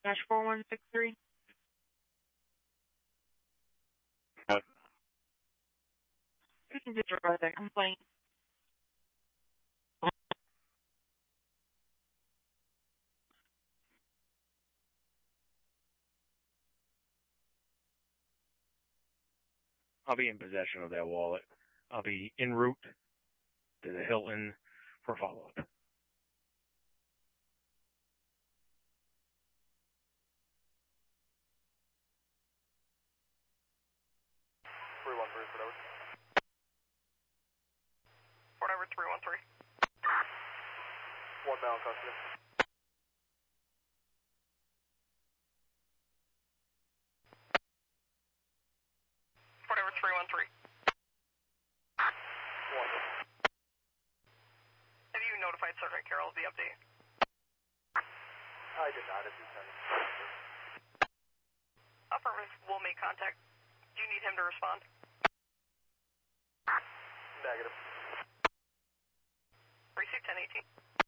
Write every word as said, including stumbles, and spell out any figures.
dash four one six three. Uh, You can just write that complaint. I'll be in possession of that wallet. I'll be en route to the Hilton for follow-up. three one three, whatever. Whatever, three one three. One down, custody. Whatever, three one three. One. Have you notified Sergeant Carroll of the update? I did not, if you sent it. Affirmative, we'll make contact. Do you need him to respond? Negative. Receive ten eighteen.